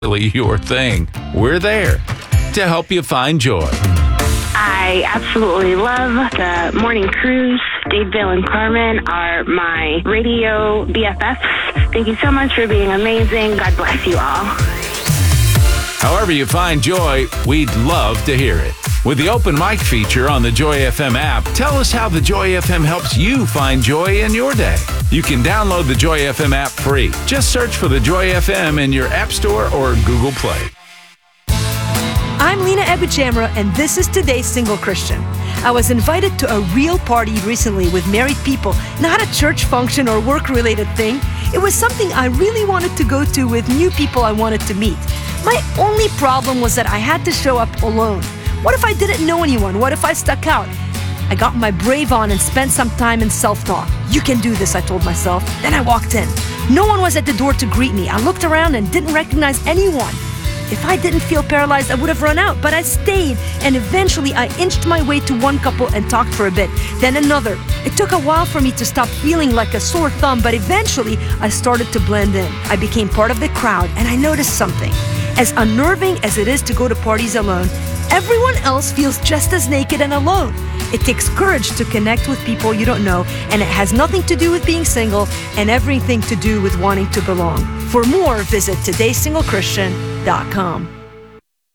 really your thing. We're there to help you find joy. I absolutely love the morning cruise. Dave, Bill, and Carmen are my radio BFFs. Thank you so much for being amazing. God bless you all. However you find joy, we'd love to hear it. With the open mic feature on the Joy FM app, tell us how the Joy FM helps you find joy in your day. You can download the Joy FM app free. Just search for the Joy FM in your App Store or Google Play. I'm Lena Ebujamra, and this is Today's Single Christian. I was invited to a real party recently with married people, not a church function or work-related thing. It was something I really wanted to go to with new people I wanted to meet. My only problem was that I had to show up alone. What if I didn't know anyone? What if I stuck out? I got my brave on and spent some time in self-talk. You can do this, I told myself. Then I walked in. No one was at the door to greet me. I looked around and didn't recognize anyone. If I didn't feel paralyzed, I would have run out, but I stayed, and eventually I inched my way to one couple and talked for a bit, then another. It took a while for me to stop feeling like a sore thumb, but eventually I started to blend in. I became part of the crowd, and I noticed something. As unnerving as it is to go to parties alone, everyone else feels just as naked and alone. It takes courage to connect with people you don't know, and it has nothing to do with being single and everything to do with wanting to belong. For more, visit todayssinglechristian.com.